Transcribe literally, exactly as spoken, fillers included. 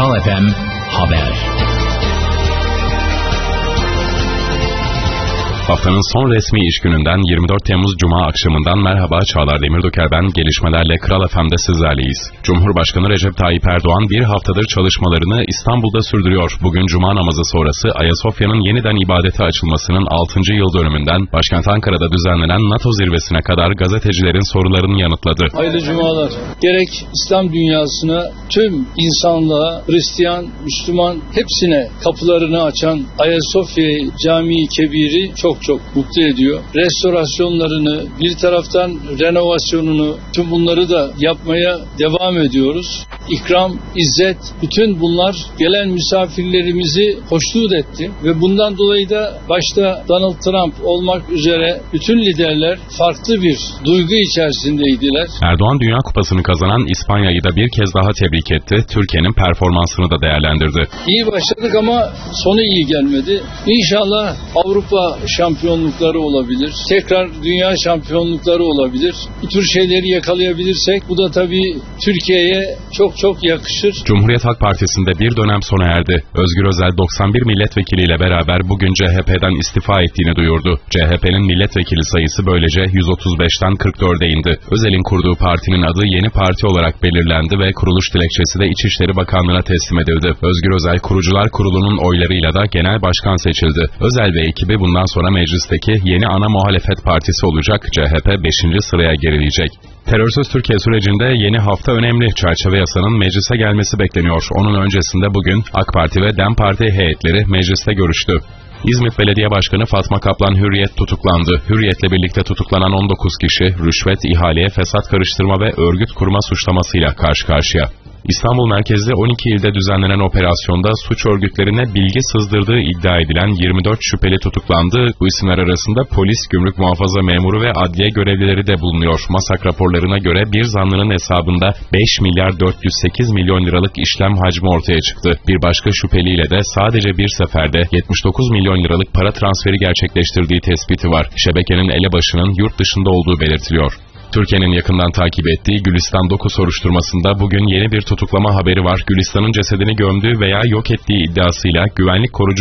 Kral F M Haber. Haftanın son resmi iş gününden yirmi dört Temmuz Cuma akşamından merhaba, Çağlar Demirdöker ben. Gelişmelerle Kral F M'de sizlerleyiz. Cumhurbaşkanı Recep Tayyip Erdoğan bir haftadır çalışmalarını İstanbul'da sürdürüyor. Bugün Cuma namazı sonrası Ayasofya'nın yeniden ibadete açılmasının altıncı yıl dönümünden başkent Ankara'da düzenlenen NATO zirvesine kadar gazetecilerin sorularını yanıtladı. Hayırlı cumalar. Gerek İslam dünyasına, tüm insanlığa, Hristiyan, Müslüman hepsine kapılarını açan Ayasofya Camii Kebiri çok çok mutlu ediyor. Restorasyonlarını, bir taraftan renovasyonunu, tüm bunları da yapmaya devam ediyoruz. İkram, izzet, bütün bunlar gelen misafirlerimizi hoşnut etti ve bundan dolayı da başta Donald Trump olmak üzere bütün liderler farklı bir duygu içerisindeydiler. Erdoğan Dünya Kupası'nı kazanan İspanya'yı da bir kez daha tebrik etti. Türkiye'nin performansını da değerlendirdi. İyi başladık ama sonu iyi gelmedi. İnşallah Avrupa şampiyonlukları olabilir. Tekrar dünya şampiyonlukları olabilir. Bu tür şeyleri yakalayabilirsek bu da tabii Türkiye'ye çok çok yakışır. Cumhuriyet Halk Partisi'nde bir dönem sona erdi. Özgür Özel doksan bir milletvekiliyle beraber bugün C H P'den istifa ettiğini duyurdu. C H P'nin milletvekili sayısı böylece yüz otuz beşten kırk dörde indi. Özel'in kurduğu partinin adı Yeni Parti olarak belirlendi ve kuruluş dilekçesi de İçişleri Bakanlığı'na teslim edildi. Özgür Özel Kurucular Kurulu'nun oylarıyla da genel başkan seçildi. Özel ve ekibi bundan sonra meclisteki yeni ana muhalefet partisi olacak. C H P beşinci sıraya gerileyecek. Terörsüz Türkiye sürecinde yeni hafta önemli. Çerçeve yasanın meclise gelmesi bekleniyor. Onun öncesinde bugün AK Parti ve DEM Parti heyetleri mecliste görüştü. İzmit Belediye Başkanı Fatma Kaplan Hürriyet tutuklandı. Hürriyet'le birlikte tutuklanan on dokuz kişi rüşvet, ihaleye fesat karıştırma ve örgüt kurma suçlamasıyla karşı karşıya. İstanbul merkezli on iki ilde düzenlenen operasyonda suç örgütlerine bilgi sızdırdığı iddia edilen yirmi dört şüpheli tutuklandı. Bu isimler arasında polis, gümrük muhafaza memuru ve adliye görevlileri de bulunuyor. MASAK raporlarına göre bir zanlının hesabında beş milyar dört yüz sekiz milyon liralık işlem hacmi ortaya çıktı. Bir başka şüpheliyle de sadece bir seferde yetmiş dokuz milyon liralık para transferi gerçekleştirdiği tespiti var. Şebekenin elebaşının yurt dışında olduğu belirtiliyor. Türkiye'nin yakından takip ettiği Gülistan Doku soruşturmasında bugün yeni bir tutuklama haberi var. Gülistan'ın cesedini gömdüğü veya yok ettiği iddiasıyla güvenlik korucu